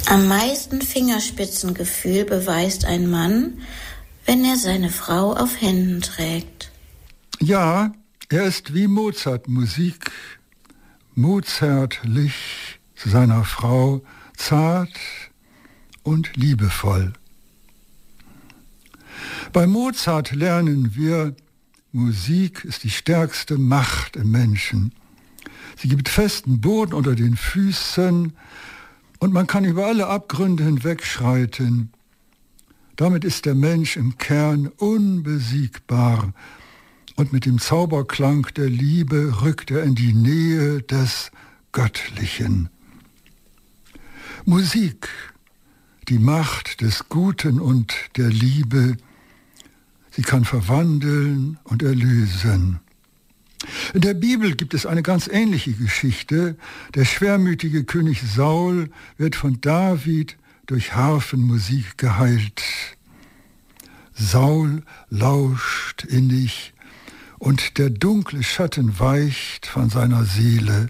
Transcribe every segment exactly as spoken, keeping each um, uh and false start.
Am meisten Fingerspitzengefühl beweist ein Mann, wenn er seine Frau auf Händen trägt. Ja, er ist wie Mozart Musik, mozartlich zu seiner Frau, zart und liebevoll. Bei Mozart lernen wir, Musik ist die stärkste Macht im Menschen. Sie gibt festen Boden unter den Füßen und man kann über alle Abgründe hinwegschreiten. Damit ist der Mensch im Kern unbesiegbar und mit dem Zauberklang der Liebe rückt er in die Nähe des Göttlichen. Musik, die Macht des Guten und der Liebe, sie kann verwandeln und erlösen. In der Bibel gibt es eine ganz ähnliche Geschichte. Der schwermütige König Saul wird von David durch Harfenmusik geheilt. Saul lauscht innig und der dunkle Schatten weicht von seiner Seele.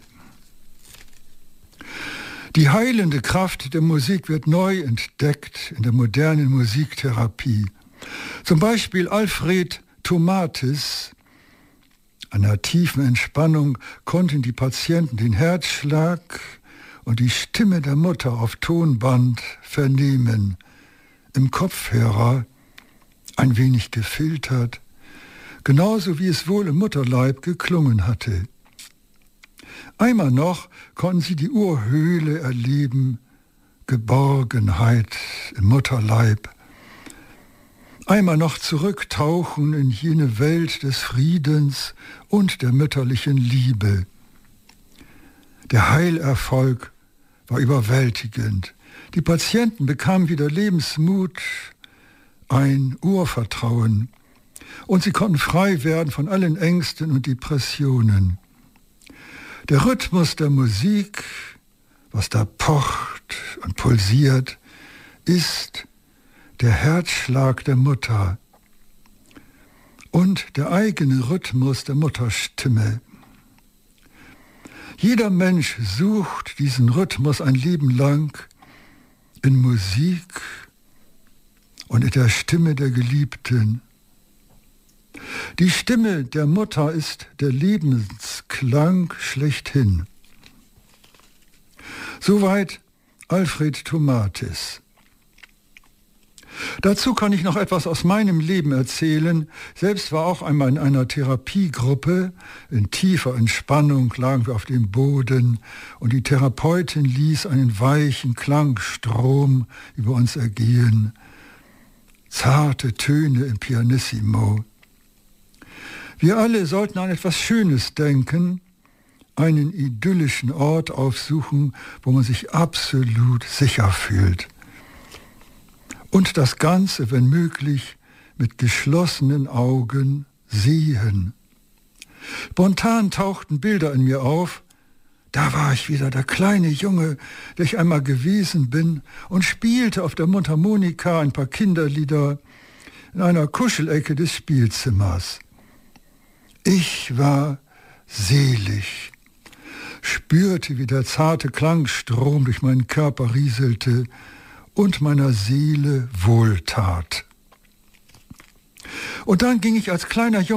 Die heilende Kraft der Musik wird neu entdeckt in der modernen Musiktherapie. Zum Beispiel Alfred Tomatis. An einer tiefen Entspannung konnten die Patienten den Herzschlag und die Stimme der Mutter auf Tonband vernehmen, im Kopfhörer ein wenig gefiltert, genauso wie es wohl im Mutterleib geklungen hatte. Einmal noch konnten sie die Urhöhle erleben, Geborgenheit im Mutterleib. Einmal noch zurücktauchen in jene Welt des Friedens und der mütterlichen Liebe. Der Heilerfolg war überwältigend. Die Patienten bekamen wieder Lebensmut, ein Urvertrauen und sie konnten frei werden von allen Ängsten und Depressionen. Der Rhythmus der Musik, was da pocht und pulsiert, ist der Herzschlag der Mutter und der eigene Rhythmus der Mutterstimme. Jeder Mensch sucht diesen Rhythmus ein Leben lang in Musik und in der Stimme der Geliebten. Die Stimme der Mutter ist der Lebensklang schlechthin. Soweit Alfred Tomatis. Dazu kann ich noch etwas aus meinem Leben erzählen. Selbst war auch einmal in einer Therapiegruppe. In tiefer Entspannung lagen wir auf dem Boden und die Therapeutin ließ einen weichen Klangstrom über uns ergehen. Zarte Töne im Pianissimo. Wir alle sollten an etwas Schönes denken, einen idyllischen Ort aufsuchen, wo man sich absolut sicher fühlt. Und das Ganze, wenn möglich, mit geschlossenen Augen sehen. Spontan tauchten Bilder in mir auf. Da war ich wieder, der kleine Junge, der ich einmal gewesen bin und spielte auf der Mundharmonika ein paar Kinderlieder in einer Kuschelecke des Spielzimmers. Ich war selig, spürte, wie der zarte Klangstrom durch meinen Körper rieselte und meiner Seele wohltat. Und dann ging ich als kleiner Junge